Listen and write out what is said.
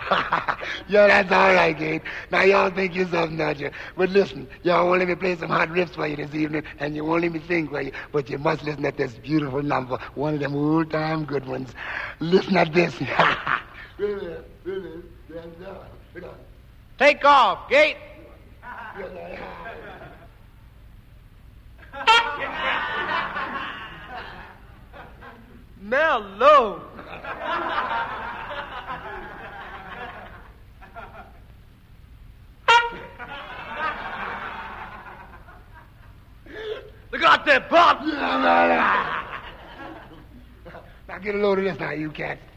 Yeah, that's all right, Kate. Now, y'all think you're something, don't you? But listen, y'all won't let me play some hot riffs for you this evening, and you won't let me sing for you, but you must listen at this beautiful number, one of them old-time good ones. Listen at this. Take off, Gate. Mellow. Look out there, Pop! Now get a load of this now, you cats.